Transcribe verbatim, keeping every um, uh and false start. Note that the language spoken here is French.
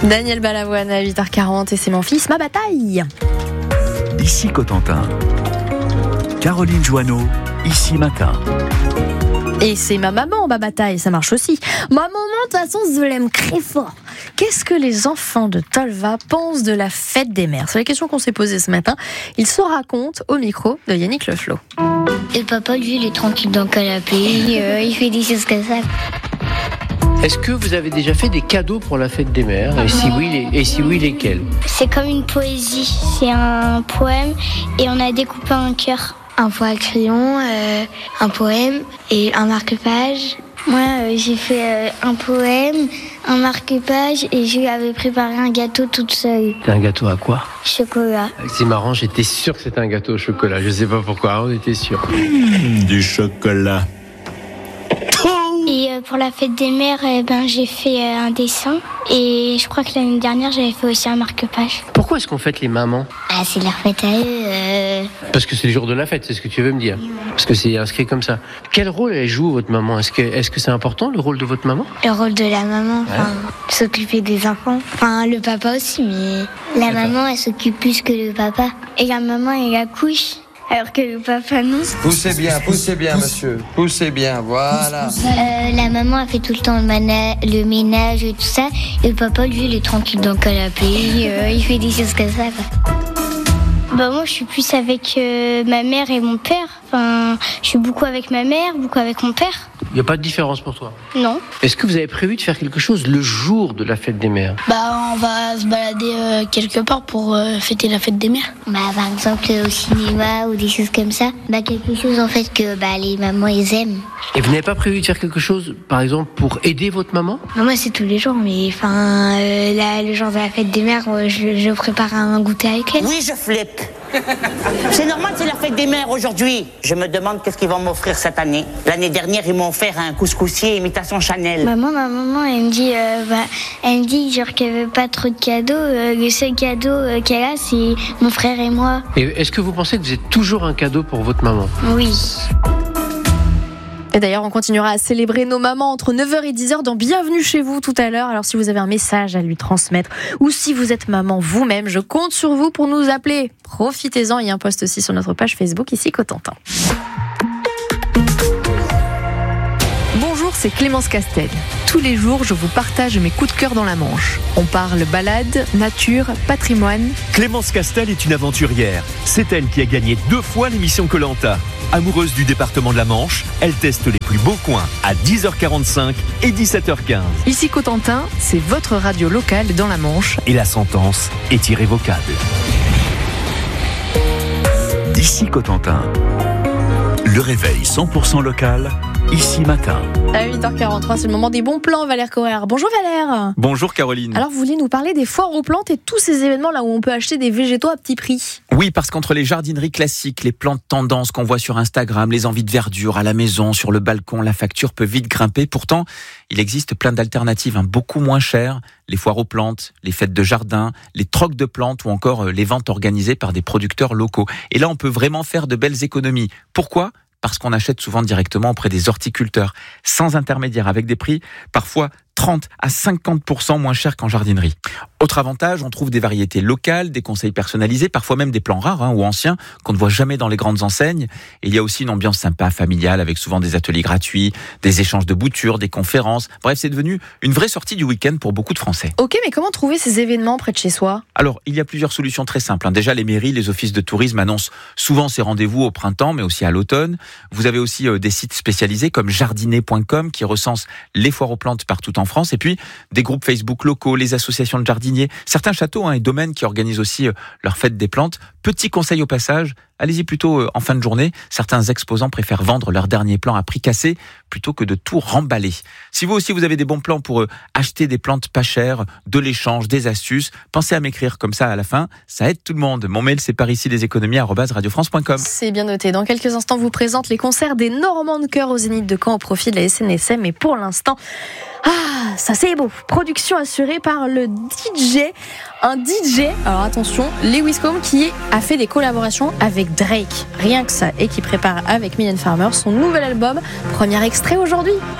Daniel Balavoine à huit heures quarante et c'est mon fils, ma bataille. Ici Cotentin. Caroline Joanneau, ici matin. Et c'est ma maman, ma bataille, ça marche aussi. Ma maman, de toute façon, je l'aime très fort. Qu'est-ce que les enfants de Tolva pensent de la fête des mères ? C'est la question qu'on s'est posée ce matin. Ils se racontent au micro de Yannick Le Flot. Et papa, lui, il est tranquille dans le canapé, euh, il fait des choses comme ça. Est-ce que vous avez déjà fait des cadeaux pour la fête des mères ? Et si oui, les, et si oui, lesquels ? C'est comme une poésie, c'est un poème et on a découpé un cœur. Un pot à crayon, euh, un poème et un marque-page. Moi, euh, j'ai fait euh, un poème, un marque-page et je lui avais préparé un gâteau toute seule. C'est un gâteau à quoi ? Chocolat. C'est marrant, j'étais sûr que c'était un gâteau au chocolat. Je sais pas pourquoi, on était sûr. Mmh, du chocolat. Et euh, pour la fête des mères, euh, ben, j'ai fait euh, un dessin. Et je crois que l'année dernière, j'avais fait aussi un marque-page. Pourquoi est-ce qu'on fête les mamans ? Ah, c'est leur fête à eux. Euh... Parce que c'est le jour de la fête, c'est ce que tu veux me dire. Parce que c'est inscrit comme ça. Quel rôle elle joue, votre maman ? Est-ce que, est-ce que c'est important, le rôle de votre maman ? Le rôle de la maman, enfin, ouais. S'occuper des enfants. Enfin, le papa aussi, mais la D'accord. maman, elle s'occupe plus que le papa. Et la maman, elle accouche. Alors que le papa, non. Poussez bien, poussez bien, monsieur. Poussez bien, voilà. Euh, la maman, elle fait tout le temps le, mana- le ménage et tout ça. Et le papa, lui, il est tranquille dans le canapé. Euh, il fait des choses comme ça, quoi. Bah moi, je suis plus avec euh, ma mère et mon père. Enfin, je suis beaucoup avec ma mère, beaucoup avec mon père. Il n'y a pas de différence pour toi ? Non. Est-ce que vous avez prévu de faire quelque chose le jour de la fête des mères ? Bah, on va se balader euh, quelque part pour euh, fêter la fête des mères. Bah, par exemple, au cinéma ou des choses comme ça. Bah, quelque chose, en fait, que bah, les mamans, ils aiment. Et vous n'avez pas prévu de faire quelque chose, par exemple, pour aider votre maman ? Non, moi, c'est tous les jours, mais enfin, euh, là, le jour de la fête des mères, euh, je, je prépare un goûter avec elle. Oui, je flippe. C'est normal, c'est la fête des mères aujourd'hui. Je me demande qu'est-ce qu'ils vont m'offrir cette année. L'année dernière, ils m'ont offert un couscoussier imitation Chanel. Maman, ma maman, elle me dit, euh, bah, elle me dit genre qu'elle veut pas trop de cadeaux. Euh, le seul cadeau euh, qu'elle a, c'est mon frère et moi. Et est-ce que vous pensez que vous êtes toujours un cadeau pour votre maman ? Oui. Et d'ailleurs, on continuera à célébrer nos mamans entre neuf heures et dix heures dans Bienvenue chez vous tout à l'heure. Alors si vous avez un message à lui transmettre ou si vous êtes maman vous-même, je compte sur vous pour nous appeler. Profitez-en, il y a un post aussi sur notre page Facebook ici Cotentin. Bonjour, c'est Clémence Castel. Tous les jours, je vous partage mes coups de cœur dans la Manche. On parle balade, nature, patrimoine. Clémence Castel est une aventurière. C'est elle qui a gagné deux fois l'émission Koh-Lanta. Amoureuse du département de la Manche, elle teste les plus beaux coins à dix heures quarante-cinq et dix-sept heures quinze. Ici Cotentin, c'est votre radio locale dans la Manche. Et la sentence est irrévocable. D'ici Cotentin. Le réveil cent pour cent local, ici matin. À huit heures quarante-trois, c'est le moment des bons plans, Valère Correa. Bonjour Valère. Bonjour Caroline. Alors vous vouliez nous parler des foires aux plantes et tous ces événements là où on peut acheter des végétaux à petit prix. Oui, parce qu'entre les jardineries classiques, les plantes tendances qu'on voit sur Instagram, les envies de verdure à la maison, sur le balcon, la facture peut vite grimper. Pourtant, il existe plein d'alternatives hein, beaucoup moins chères. Les foires aux plantes, les fêtes de jardin, les trocs de plantes ou encore les ventes organisées par des producteurs locaux. Et là, on peut vraiment faire de belles économies. Pourquoi ? Parce qu'on achète souvent directement auprès des horticulteurs, sans intermédiaire, avec des prix parfois trente à cinquante pour cent moins chers qu'en jardinerie. Autre avantage, on trouve des variétés locales, des conseils personnalisés, parfois même des plants rares hein, ou anciens qu'on ne voit jamais dans les grandes enseignes. Et il y a aussi une ambiance sympa, familiale, avec souvent des ateliers gratuits, des échanges de boutures, des conférences. Bref, c'est devenu une vraie sortie du week-end pour beaucoup de Français. Ok, mais comment trouver ces événements près de chez soi ? Alors, il y a plusieurs solutions très simples. Hein. Déjà, les mairies, les offices de tourisme annoncent souvent ces rendez-vous au printemps, mais aussi à l'automne. Vous avez aussi euh, des sites spécialisés comme jardiner point com qui recensent les foires aux plantes partout en France. Et puis, des groupes Facebook locaux, les associations de jardiniers, certains châteaux hein, et domaines qui organisent aussi euh, leur fête des plantes. Petit conseil au passage, allez-y plutôt euh, en fin de journée. Certains exposants préfèrent vendre leurs derniers plants à prix cassé plutôt que de tout remballer. Si vous aussi vous avez des bons plans pour euh, acheter des plantes pas chères, de l'échange, des astuces, pensez à m'écrire comme ça à la fin, ça aide tout le monde. Mon mail c'est par ici les économies arobase radio france point com. C'est bien noté. Dans quelques instants, vous présente les concerts des Normands de Chœur au Zénith de Caen au profit de la S N S M. Mais pour l'instant, ah, ça c'est beau. Production assurée par le D J. Un D J, alors attention, Lewis Combs qui a fait des collaborations avec Drake. Rien que ça. Et qui prépare avec Mylène Farmer son nouvel album. Premier extrait aujourd'hui.